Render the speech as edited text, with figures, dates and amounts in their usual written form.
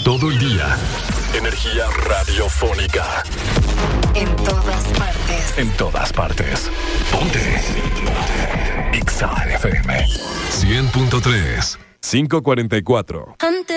Todo el día. Energía radiofónica. En todas partes. En todas partes. Ponte. Exa FM 100.3. 5:44.